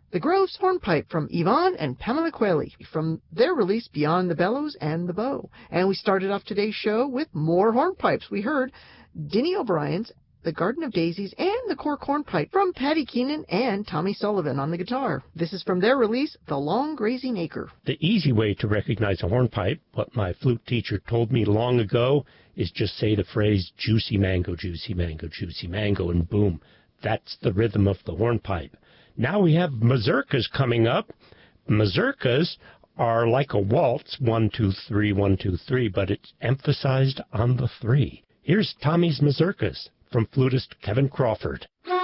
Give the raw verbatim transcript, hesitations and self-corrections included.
The Groves Hornpipe from Yvonne and Pamela Quayle from their release Beyond the Bellows and the Bow. And we started off today's show with more hornpipes. We heard Dinny O'Brien's The Garden of Daisies and the Cork Hornpipe from Paddy Keenan and Tommy Sullivan on the guitar. This is from their release, The Long Grazing Acre. The easy way to recognize a hornpipe, what my flute teacher told me long ago, is just say the phrase, juicy mango, juicy mango, juicy mango, and boom, that's the rhythm of the hornpipe. Now we have mazurkas coming up. Mazurkas are like a waltz, one, two, three, one, two, three, but it's emphasized on the three. Here's Tommy's mazurkas from flutist Kevin Crawford.